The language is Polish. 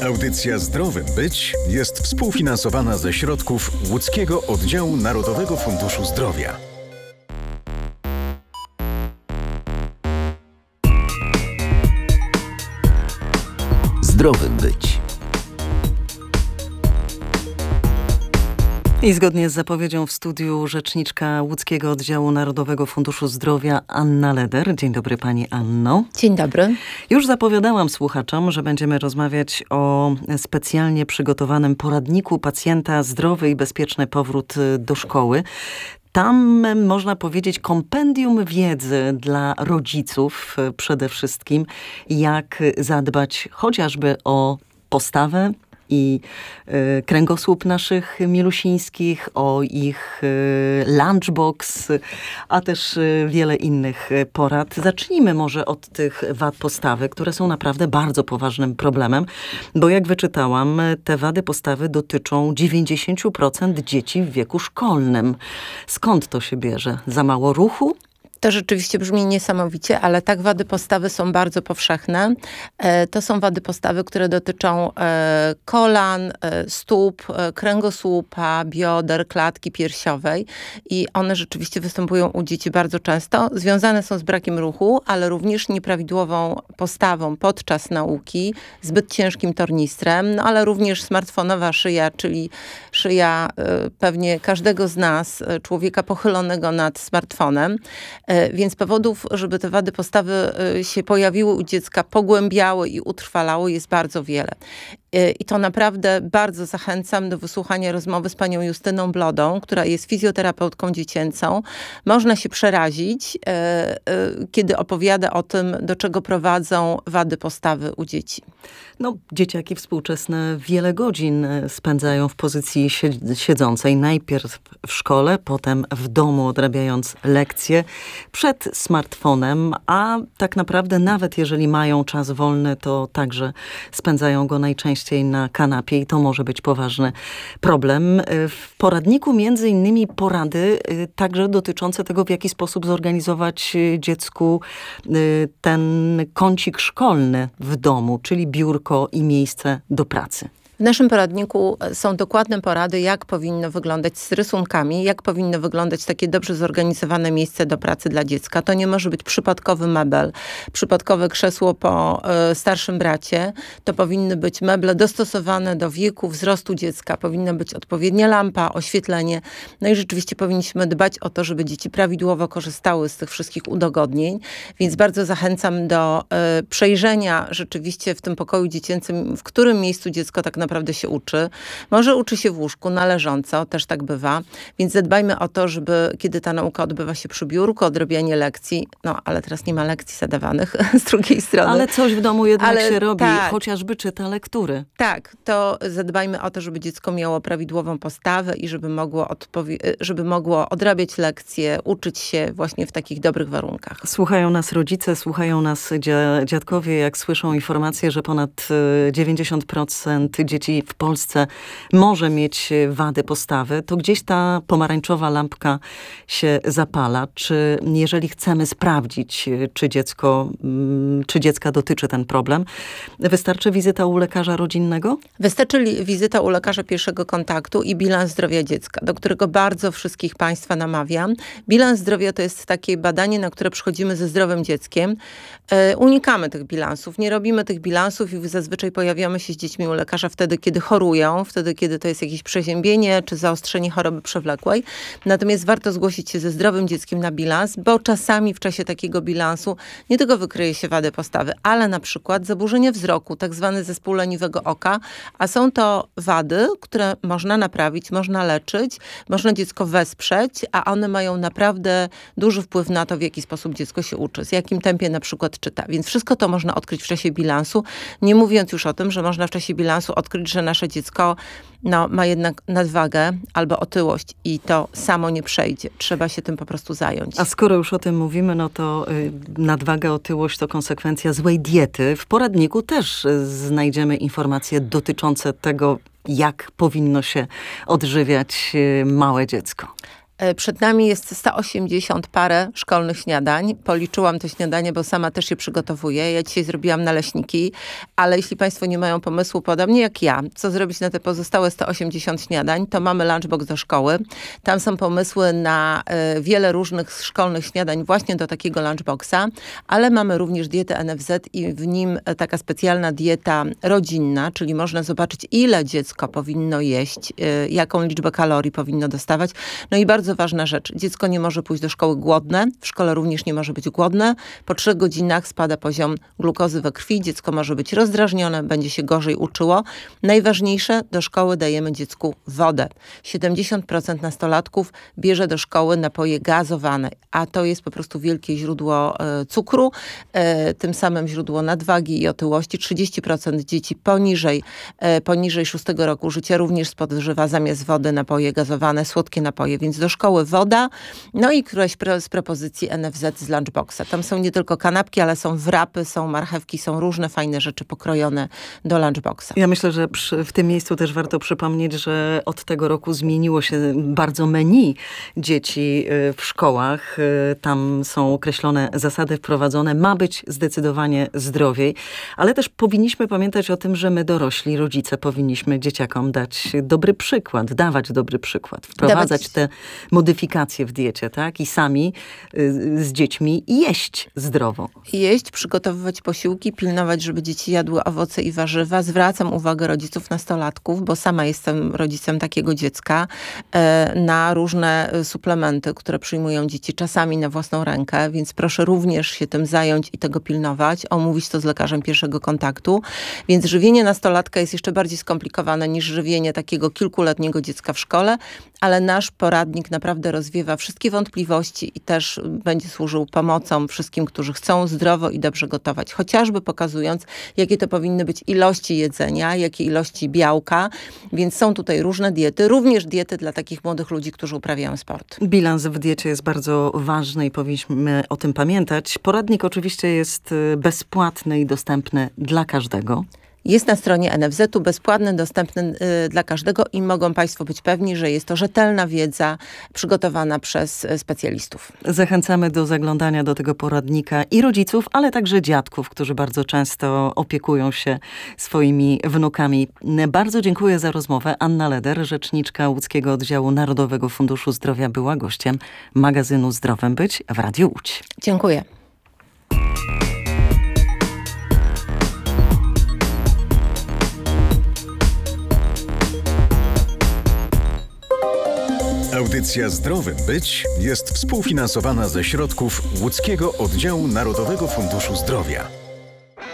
Audycja Zdrowym Być jest współfinansowana ze środków Łódzkiego Oddziału Narodowego Funduszu Zdrowia. Zdrowym Być. I zgodnie z zapowiedzią w studiu rzeczniczka Łódzkiego Oddziału Narodowego Funduszu Zdrowia Anna Leder. Dzień dobry pani Anno. Dzień dobry. Już zapowiadałam słuchaczom, że będziemy rozmawiać o specjalnie przygotowanym poradniku pacjenta Zdrowy i bezpieczny powrót do szkoły. Tam można powiedzieć kompendium wiedzy dla rodziców przede wszystkim, jak zadbać chociażby o postawę i kręgosłup naszych milusińskich, o ich lunchbox, a też wiele innych porad. Zacznijmy może od tych wad postawy, które są naprawdę bardzo poważnym problemem, bo jak wyczytałam, te wady postawy dotyczą 90% dzieci w wieku szkolnym. Skąd to się bierze? Za mało ruchu? To rzeczywiście brzmi niesamowicie, ale tak, wady postawy są bardzo powszechne. To są wady postawy, które dotyczą kolan, stóp, kręgosłupa, bioder, klatki piersiowej i one rzeczywiście występują u dzieci bardzo często. Związane są z brakiem ruchu, ale również nieprawidłową postawą podczas nauki, zbyt ciężkim tornistrem, no ale również smartfonowa szyja, czyli szyja pewnie każdego z nas, człowieka pochylonego nad smartfonem. Więc powodów, żeby te wady postawy się pojawiły u dziecka, pogłębiały i utrwalały, jest bardzo wiele. I to naprawdę bardzo zachęcam do wysłuchania rozmowy z panią Justyną Blodą, która jest fizjoterapeutką dziecięcą. Można się przerazić, kiedy opowiada o tym, do czego prowadzą wady postawy u dzieci. No, dzieciaki współczesne wiele godzin spędzają w pozycji siedzącej. Najpierw w szkole, potem w domu odrabiając lekcje, przed smartfonem, a tak naprawdę nawet jeżeli mają czas wolny, to także spędzają go najczęściej na kanapie i to może być poważny problem. W poradniku między innymi porady także dotyczące tego, w jaki sposób zorganizować dziecku ten kącik szkolny w domu, czyli biurko i miejsce do pracy. W naszym poradniku są dokładne porady, jak powinno wyglądać z rysunkami, jak powinno wyglądać takie dobrze zorganizowane miejsce do pracy dla dziecka. To nie może być przypadkowy mebel, przypadkowe krzesło po starszym bracie. To powinny być meble dostosowane do wieku, wzrostu dziecka. Powinna być odpowiednia lampa, oświetlenie. No i rzeczywiście powinniśmy dbać o to, żeby dzieci prawidłowo korzystały z tych wszystkich udogodnień. Więc bardzo zachęcam do przejrzenia rzeczywiście w tym pokoju dziecięcym, w którym miejscu dziecko tak naprawdę się uczy. Może uczy się w łóżku na leżąco, też tak bywa. Więc zadbajmy o to, żeby kiedy ta nauka odbywa się przy biurku, odrobienie lekcji, no ale teraz nie ma lekcji zadawanych z drugiej strony. Ale coś w domu jednak się robi, tak, chociażby czyta lektury. Tak, to zadbajmy o to, żeby dziecko miało prawidłową postawę i żeby mogło odrabiać lekcje, uczyć się właśnie w takich dobrych warunkach. Słuchają nas rodzice, słuchają nas dziadkowie, jak słyszą informacje, że ponad 90% dzieci w Polsce może mieć wady postawy, to gdzieś ta pomarańczowa lampka się zapala. Czy jeżeli chcemy sprawdzić, czy dziecka dotyczy ten problem, wystarczy wizyta u lekarza rodzinnego? Wystarczy wizyta u lekarza pierwszego kontaktu i bilans zdrowia dziecka, do którego bardzo wszystkich państwa namawiam. Bilans zdrowia to jest takie badanie, na które przychodzimy ze zdrowym dzieckiem. Unikamy tych bilansów, nie robimy tych bilansów i zazwyczaj pojawiamy się z dziećmi u lekarza wtedy, kiedy chorują, wtedy, kiedy to jest jakieś przeziębienie czy zaostrzenie choroby przewlekłej. Natomiast warto zgłosić się ze zdrowym dzieckiem na bilans, bo czasami w czasie takiego bilansu nie tylko wykryje się wady postawy, ale na przykład zaburzenie wzroku, tak zwany zespół leniwego oka, a są to wady, które można naprawić, można leczyć, można dziecko wesprzeć, a one mają naprawdę duży wpływ na to, w jaki sposób dziecko się uczy, z jakim tempie na przykład czyta. Więc wszystko to można odkryć w czasie bilansu, nie mówiąc już o tym, że można w czasie bilansu odkryć, że nasze dziecko ma jednak nadwagę albo otyłość i to samo nie przejdzie. Trzeba się tym po prostu zająć. A skoro już o tym mówimy, no to nadwaga, otyłość to konsekwencja złej diety. W poradniku też znajdziemy informacje dotyczące tego, jak powinno się odżywiać małe dziecko. Przed nami jest 180 parę szkolnych śniadań. Policzyłam te śniadanie, bo sama też je przygotowuję. Ja dzisiaj zrobiłam naleśniki, ale jeśli państwo nie mają pomysłu, podobnie jak ja, co zrobić na te pozostałe 180 śniadań, to mamy lunchbox do szkoły. Tam są pomysły na wiele różnych szkolnych śniadań właśnie do takiego lunchboxa, ale mamy również dietę NFZ i w nim taka specjalna dieta rodzinna, czyli można zobaczyć, ile dziecko powinno jeść, jaką liczbę kalorii powinno dostawać. No i bardzo ważna rzecz. Dziecko nie może pójść do szkoły głodne. W szkole również nie może być głodne. Po 3 godzinach spada poziom glukozy we krwi. Dziecko może być rozdrażnione, będzie się gorzej uczyło. Najważniejsze, do szkoły dajemy dziecku wodę. 70% nastolatków bierze do szkoły napoje gazowane, a to jest po prostu wielkie źródło cukru, tym samym źródło nadwagi i otyłości. 30% dzieci poniżej 6 roku życia również spożywa zamiast wody napoje gazowane, słodkie napoje, więc do szkoły woda, no i któraś z propozycji NFZ z lunchboxa. Tam są nie tylko kanapki, ale są wrapy, są marchewki, są różne fajne rzeczy pokrojone do lunchboxa. Ja myślę, że w tym miejscu też warto przypomnieć, że od tego roku zmieniło się bardzo menu dzieci w szkołach. Tam są określone zasady wprowadzone. Ma być zdecydowanie zdrowiej, ale też powinniśmy pamiętać o tym, że my dorośli, rodzice powinniśmy dzieciakom dawać dobry przykład, wprowadzać te modyfikacje w diecie, tak? I sami z dziećmi jeść zdrowo. Jeść, przygotowywać posiłki, pilnować, żeby dzieci jadły owoce i warzywa. Zwracam uwagę rodziców nastolatków, bo sama jestem rodzicem takiego dziecka, na różne suplementy, które przyjmują dzieci czasami na własną rękę, więc proszę również się tym zająć i tego pilnować, omówić to z lekarzem pierwszego kontaktu. Więc żywienie nastolatka jest jeszcze bardziej skomplikowane niż żywienie takiego kilkuletniego dziecka w szkole, ale nasz poradnik naprawdę rozwiewa wszystkie wątpliwości i też będzie służył pomocą wszystkim, którzy chcą zdrowo i dobrze gotować. Chociażby pokazując, jakie to powinny być ilości jedzenia, jakie ilości białka, więc są tutaj różne diety, również diety dla takich młodych ludzi, którzy uprawiają sport. Bilans w diecie jest bardzo ważny i powinniśmy o tym pamiętać. Poradnik oczywiście jest bezpłatny i dostępny dla każdego. Jest na stronie NFZ-u, bezpłatny, dostępny dla każdego i mogą państwo być pewni, że jest to rzetelna wiedza przygotowana przez specjalistów. Zachęcamy do zaglądania do tego poradnika i rodziców, ale także dziadków, którzy bardzo często opiekują się swoimi wnukami. Bardzo dziękuję za rozmowę. Anna Leder, rzeczniczka Łódzkiego Oddziału Narodowego Funduszu Zdrowia, była gościem magazynu Zdrowym Być w Radiu Łódź. Dziękuję. Audycja Zdrowym Być jest współfinansowana ze środków Łódzkiego Oddziału Narodowego Funduszu Zdrowia.